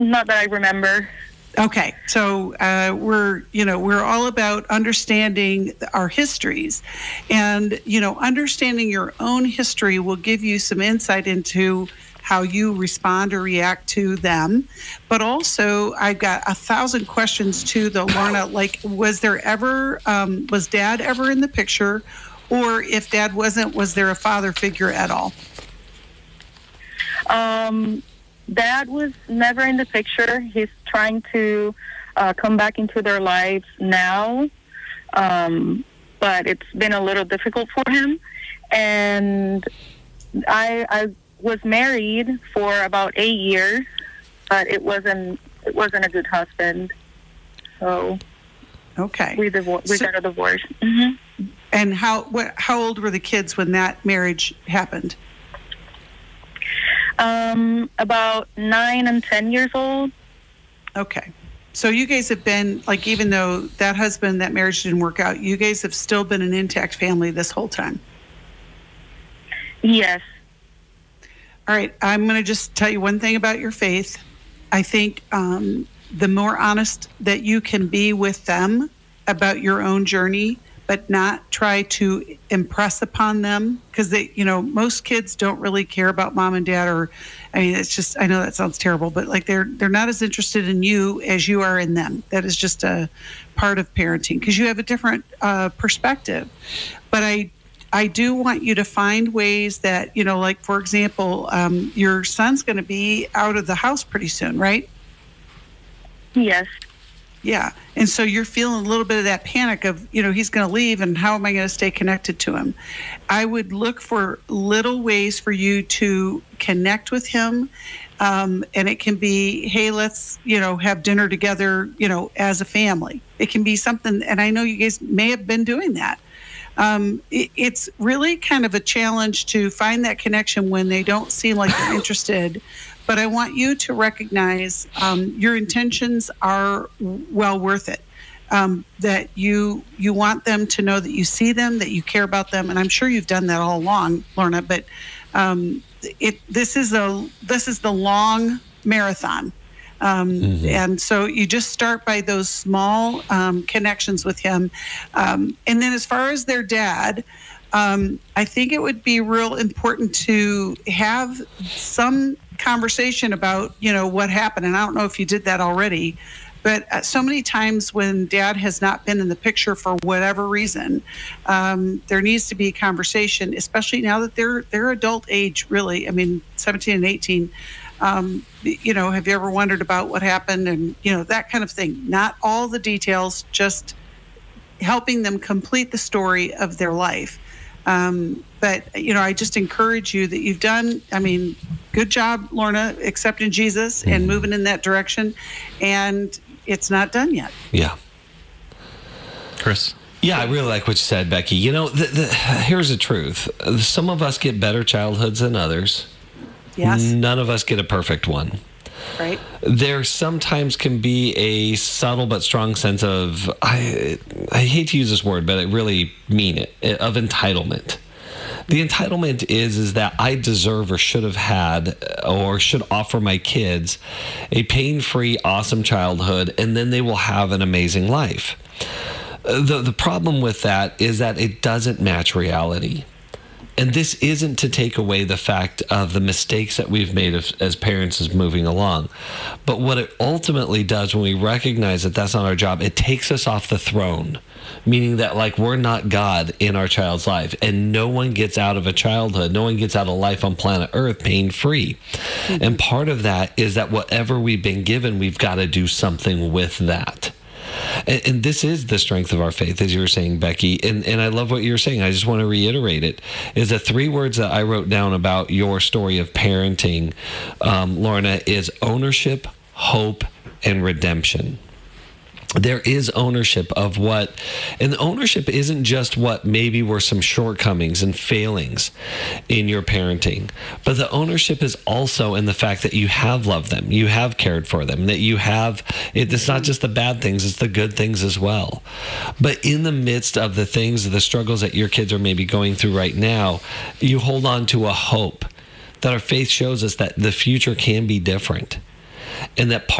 Not that I remember. Okay, so we're all about understanding our histories, and understanding your own history will give you some insight into how you respond or react to them. But also, I've got 1,000 questions too, though, Lorna. Like, was Dad ever in the picture, or if Dad wasn't, was there a father figure at all? Dad was never in the picture. He's trying to come back into their lives now, but it's been a little difficult for him. And I was married for about 8 years, but it wasn't a good husband. So okay, we got a divorce. Mm-hmm. And how old were the kids when that marriage happened? About 9 and 10 years old. Okay. So you guys have been, like, even though that marriage didn't work out, you guys have still been an intact family this whole time. Yes. All right. I'm going to just tell you one thing about your faith. I think the more honest that you can be with them about your own journey, but not try to impress upon them, because most kids don't really care about mom and dad, it's just, I know that sounds terrible, but like they're not as interested in you as you are in them. That is just a part of parenting, because you have a different perspective. But I do want you to find ways that, like, for example, your son's going to be out of the house pretty soon, right? Yes. Yeah. And so you're feeling a little bit of that panic of, he's going to leave and how am I going to stay connected to him? I would look for little ways for you to connect with him. And it can be, hey, let's, have dinner together, as a family. It can be something, and I know you guys may have been doing that. It's really kind of a challenge to find that connection when they don't seem like they're interested. But I want you to recognize your intentions are well worth it. That you want them to know that you see them, that you care about them, and I'm sure you've done that all along, Lorna. But this is the long marathon, and so you just start by those small connections with him, and then as far as their dad. I think it would be real important to have some conversation about, what happened. And I don't know if you did that already, but so many times when dad has not been in the picture for whatever reason, there needs to be a conversation, especially now that they're adult age, really. 17 and 18. Have you ever wondered about what happened and, that kind of thing? Not all the details, just helping them complete the story of their life. But I just encourage you that you've done, good job, Lorna, accepting Jesus and moving in that direction. And it's not done yet. Yeah. Chris? Yeah, I really like what you said, Becky. Here's the truth. Some of us get better childhoods than others. Yes. None of us get a perfect one. Right. There sometimes can be a subtle but strong sense of, I hate to use this word, but I really mean it, of entitlement. The entitlement is that I deserve or should have had or should offer my kids a pain-free, awesome childhood, and then they will have an amazing life. The problem with that is that it doesn't match reality. And this isn't to take away the fact of the mistakes that we've made as parents as moving along. But what it ultimately does when we recognize that that's not our job, it takes us off the throne, meaning that we're not God in our child's life. And no one gets out of a childhood, no one gets out of life on planet Earth pain-free. Mm-hmm. And part of that is that whatever we've been given, we've got to do something with that. And this is the strength of our faith, as you were saying, Becky. And I love what you were saying. I just want to reiterate it. Is the 3 words that I wrote down about your story of parenting, Lorna, is ownership, hope, and redemption. There is ownership of and ownership isn't just what maybe were some shortcomings and failings in your parenting, but the ownership is also in the fact that you have loved them, you have cared for them, that you have, it's not just the bad things, it's the good things as well. But in the midst of the things, the struggles that your kids are maybe going through right now, you hold on to a hope that our faith shows us that the future can be different. and that